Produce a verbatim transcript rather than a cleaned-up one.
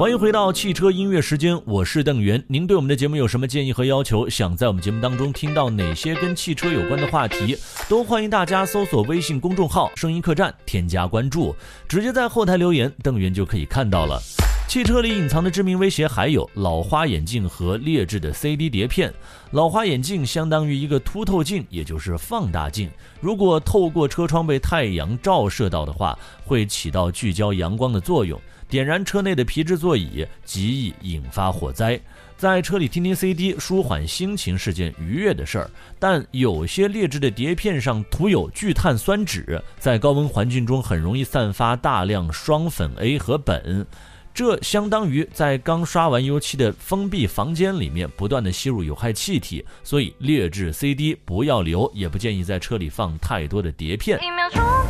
欢迎回到汽车音乐时间，我是邓源。您对我们的节目有什么建议和要求？想在我们节目当中听到哪些跟汽车有关的话题，都欢迎大家搜索微信公众号声音客栈，添加关注，直接在后台留言，邓源就可以看到了。汽车里隐藏的致命威胁还有老花眼镜和劣质的 C D 碟片。老花眼镜相当于一个凸透镜，也就是放大镜，如果透过车窗被太阳照射到的话，会起到聚焦阳光的作用，点燃车内的皮质座椅，极易引发火灾。在车里听听 C D 舒缓心情是件愉悦的事儿，但有些劣质的碟片上涂有聚碳酸酯，在高温环境中很容易散发大量双苯 A 和苯，这相当于在刚刷完油漆的封闭房间里面不断的吸入有害气体，所以劣质 C D 不要留，也不建议在车里放太多的碟片。